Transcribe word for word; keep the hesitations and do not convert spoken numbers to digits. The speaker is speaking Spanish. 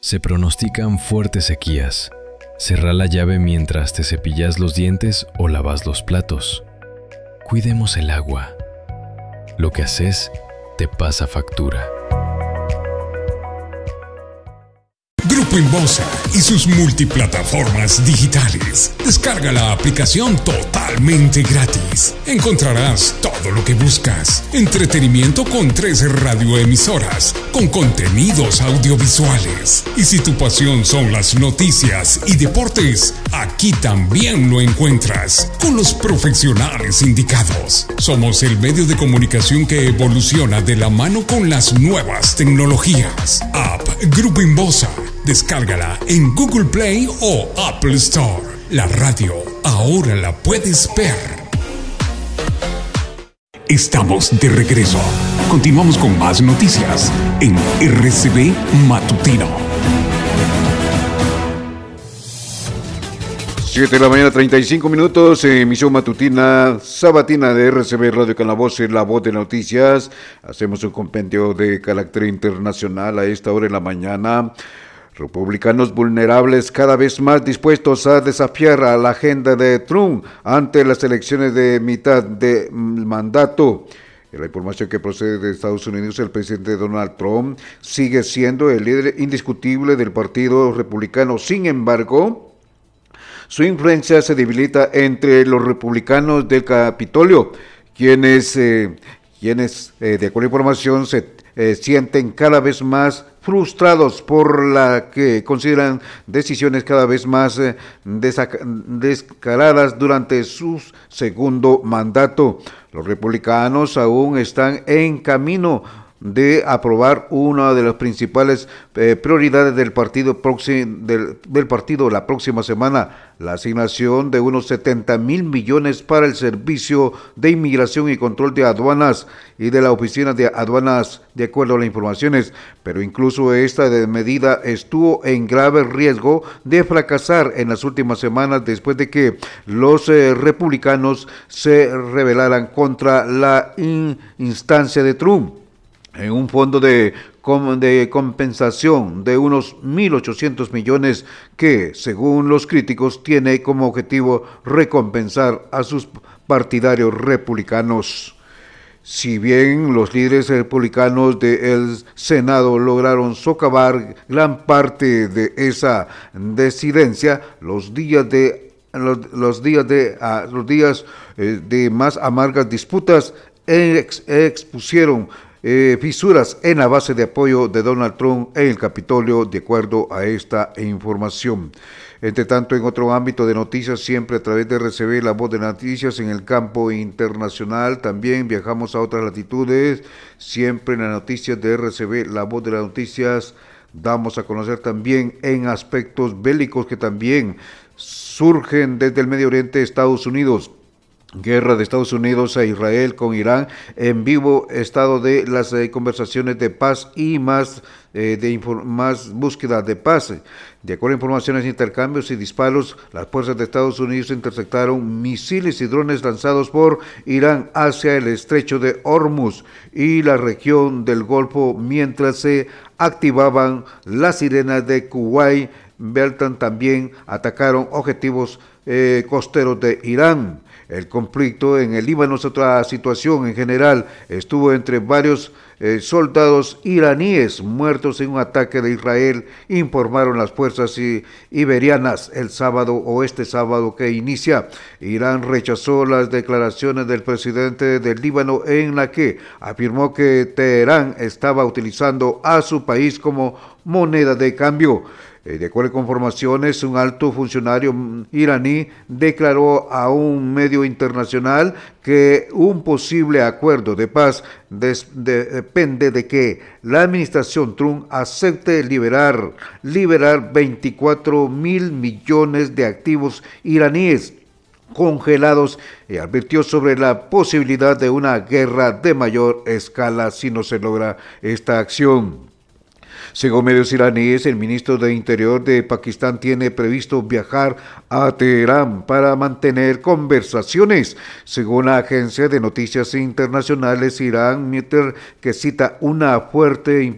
Se pronostican fuertes sequías. Cerrá la llave mientras te cepillas los dientes o lavas los platos. Cuidemos el agua. Lo que haces te pasa factura. Grupo Inbosa y sus multiplataformas digitales. Descarga la aplicación totalmente gratis. Encontrarás todo lo que buscas. Entretenimiento con tres radioemisoras, con contenidos audiovisuales. Y si tu pasión son las noticias y deportes, aquí también lo encuentras, con los profesionales indicados. Somos el medio de comunicación que evoluciona de la mano con las nuevas tecnologías. App Grupo Inbosa. Descárgala en Google Play o Apple Store. La radio ahora la puedes ver. Estamos de regreso. Continuamos con más noticias en R C B Matutino. siete de la mañana, treinta y cinco minutos, emisión matutina sabatina de R C B Radio con la voz, la voz de noticias. Hacemos un compendio de carácter internacional a esta hora en la mañana. Republicanos vulnerables cada vez más dispuestos a desafiar a la agenda de Trump ante las elecciones de mitad de mandato. En la información que procede de Estados Unidos, el presidente Donald Trump sigue siendo el líder indiscutible del Partido Republicano. Sin embargo, su influencia se debilita entre los republicanos del Capitolio, quienes, eh, quienes eh, de acuerdo a la información, se eh, sienten cada vez más frustrados por la que consideran decisiones cada vez más eh, descaradas durante su segundo mandato. Los republicanos aún están en camino de aprobar una de las principales eh, prioridades del partido, proxi- del, del partido la próxima semana, la asignación de unos setenta mil millones para el Servicio de Inmigración y Control de Aduanas y de la Oficina de Aduanas, de acuerdo a las informaciones, pero incluso esta medida estuvo en grave riesgo de fracasar en las últimas semanas después de que los eh, republicanos se rebelaran contra la in- instancia de Trump. En un fondo de, de compensación de unos mil ochocientos millones que, según los críticos, tiene como objetivo recompensar a sus partidarios republicanos. Si bien los líderes republicanos del Senado lograron socavar gran parte de esa disidencia, los días de los, los días de uh, los días eh, de más amargas disputas ex, expusieron Eh, fisuras en la base de apoyo de Donald Trump en el Capitolio, de acuerdo a esta información. Entre tanto, en otro ámbito de noticias, siempre a través de R C B, la voz de noticias en el campo internacional, también viajamos a otras latitudes, siempre en las noticias de R C B, la voz de las noticias, damos a conocer también en aspectos bélicos que también surgen desde el Medio Oriente, Estados Unidos. Guerra de Estados Unidos a Israel con Irán, en vivo estado de las eh, conversaciones de paz y más, eh, de infor- más búsqueda de paz. De acuerdo a informaciones, intercambios y disparos, las fuerzas de Estados Unidos interceptaron misiles y drones lanzados por Irán hacia el estrecho de Hormuz y la región del Golfo, mientras se activaban las sirenas de Kuwait. Beltan también atacaron objetivos eh, costeros de Irán. El conflicto en el Líbano es otra situación. En general, estuvo entre varios eh, soldados iraníes muertos en un ataque de Israel, informaron las fuerzas iberianas el sábado o este sábado que inicia. Irán rechazó las declaraciones del presidente del Líbano en la que afirmó que Teherán estaba utilizando a su país como moneda de cambio. De acuerdo con informaciones, un alto funcionario iraní declaró a un medio internacional que un posible acuerdo de paz des, de, depende de que la administración Trump acepte liberar, liberar veinticuatro mil millones de activos iraníes congelados y advirtió sobre la posibilidad de una guerra de mayor escala si no se logra esta acción. Según medios iraníes, el ministro de Interior de Pakistán tiene previsto viajar a Teherán para mantener conversaciones. Según la agencia de noticias internacionales, Irán, que cita una fuerte